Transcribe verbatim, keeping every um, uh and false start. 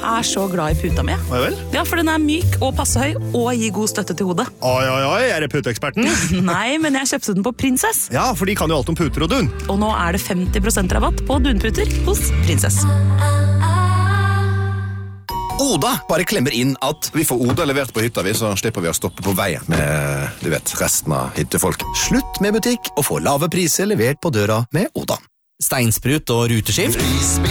er så glad i puta mi. Hva vel? Ja, for den er myk og passehøy og gir god støtte til hodet. Oi, oi, oi, er det puteeksperten? Nei, men jeg kjøpte den på Princess. Ja, for de kan jo alt om puter og dun. Og nå er det femti prosent rabatt på dunputer hos Princess. Oda bare klemmer inn at vi får Oda levert på hytta, vi, så slipper vi å stoppe på veien med, du vet, resten av hyttefolk. Slutt med butikk og få lave priser levert på døra med Oda. Steinsprut og ruteskift.